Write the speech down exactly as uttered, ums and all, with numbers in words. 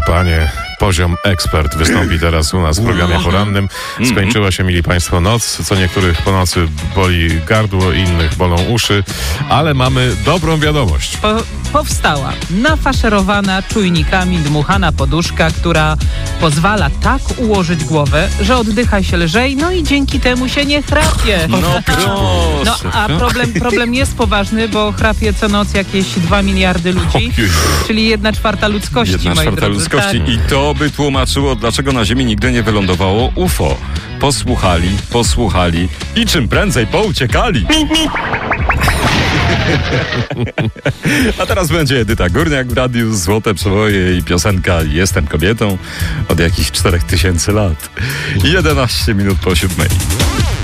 panie, poziom ekspert wystąpi teraz u nas w programie porannym. Skończyła się, mili państwo, noc. Co niektórych po nocy boli gardło, innych bolą uszy, ale mamy dobrą wiadomość. Po, powstała nafaszerowana czujnikami dmuchana poduszka, która pozwala tak ułożyć głowę, że oddycha się lżej, no i dzięki temu się nie chrapie. No proszę. No a problem, problem jest poważny, bo chrapie co noc jakieś dwa miliardy ludzi, Ojej. czyli jedna czwarta ludzkości, Jedna moi czwarta drodzy. ludzkości. Tak. I to by tłumaczyło, dlaczego na Ziemi nigdy nie wylądowało U F O. Posłuchali, posłuchali i czym prędzej pouciekali. A teraz będzie Edyta Górniak w radiu, Złote Przeboje i piosenka Jestem kobietą od jakichś czterech tysięcy lat. jedenaście minut po siódmej.